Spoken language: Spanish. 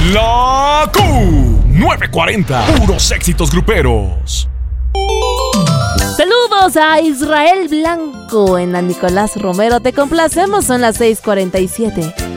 La Q940. Puros éxitos gruperos. Saludos a Israel Blanco en la Nicolás Romero. Te complacemos, son las 6:47.